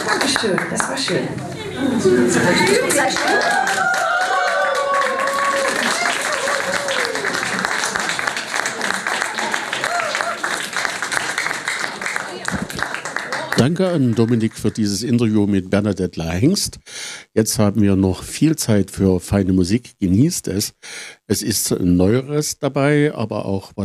Dankeschön, das war schön. Danke an Dominik für dieses Interview mit Bernadette La-Hengst. Jetzt haben wir noch viel Zeit für feine Musik. Genießt es. Es ist Neueres dabei, aber auch was